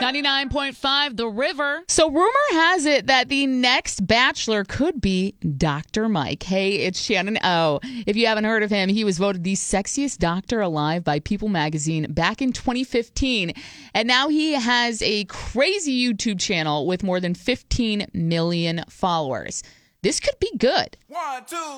99.5 The River. So rumor has it that the next Bachelor could be Dr. Mike. Hey, it's Shannon O. If you haven't heard of him, he was voted the sexiest doctor alive by People magazine back in 2015. And now he has a crazy YouTube channel with more than 15 million followers. This could be good. 1, 2,